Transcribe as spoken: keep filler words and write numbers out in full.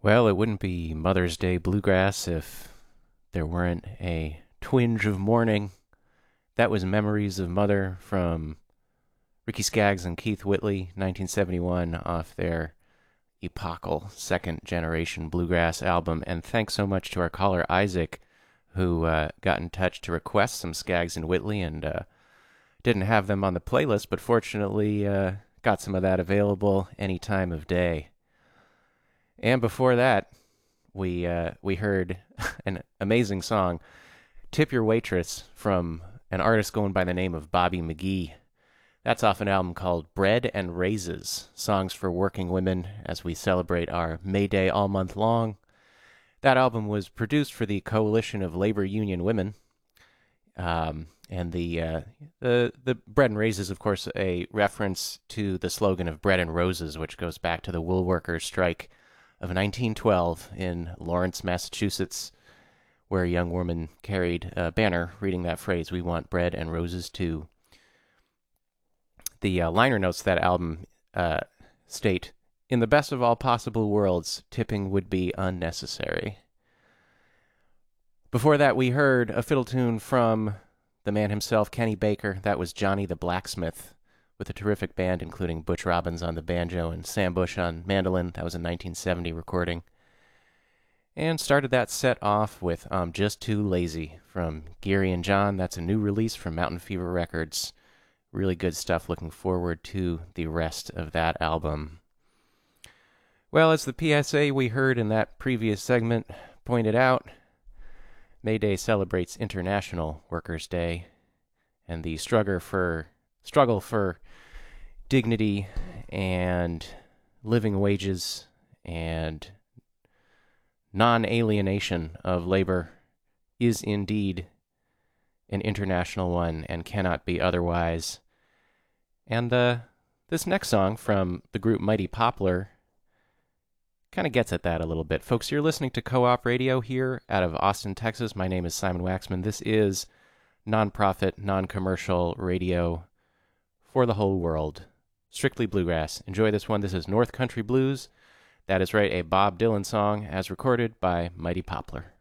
Well, it wouldn't be Mother's Day bluegrass if there weren't a twinge of mourning. That was Memories of Mother from Ricky Skaggs and Keith Whitley, nineteen seventy-one, off their epochal second generation bluegrass album. And thanks so much to our caller Isaac, who uh, got in touch to request some Skaggs and Whitley and uh, didn't have them on the playlist, but fortunately uh, got some of that available any time of day. And before that, we uh, we heard an amazing song, Tip Your Waitress, from an artist going by the name of Bobby McGee. That's off an album called Bread and Raises, Songs for Working Women, as we celebrate our May Day all month long. That album was produced for the Coalition of Labor Union Women. Um, and the, uh, the the Bread and Raises, of course, a reference to the slogan of Bread and Roses, which goes back to the wool workers' strike of nineteen twelve in Lawrence, Massachusetts, where a young woman carried a banner reading that phrase, "We want bread and roses too." The uh, liner notes to that album uh, state, "In the best of all possible worlds, tipping would be unnecessary." Before that, we heard a fiddle tune from the man himself, Kenny Baker. That was Johnny the Blacksmith, with a terrific band, including Butch Robbins on the banjo and Sam Bush on mandolin. That was a nineteen seventy recording. And started that set off with I'm Just Too Lazy from Geary and John. That's a new release from Mountain Fever Records. Really good stuff. Looking forward to the rest of that album. Well, as the P S A we heard in that previous segment pointed out, May Day celebrates International Workers' Day, and the struggle for struggle for dignity and living wages and non-alienation of labor is indeed an international one and cannot be otherwise. And uh, this next song from the group Mighty Poplar kind of gets at that a little bit. Folks, you're listening to Co-op Radio here out of Austin, Texas. My name is Simon Waxman. This is non-profit, non-commercial radio for the whole world. Strictly bluegrass. Enjoy this one. This is North Country Blues. That is right, a Bob Dylan song as recorded by Mighty Poplar.